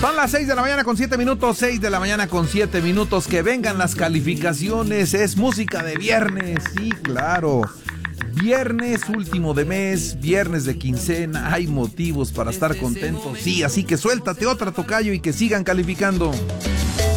Son las 6 de la mañana con 7 minutos, 6 de la mañana con 7 minutos. Que vengan las calificaciones, es música de viernes, sí, claro. Viernes último de mes, viernes de quincena, hay motivos para estar contentos, sí, así que suéltate otra, tocayo, y que sigan calificando.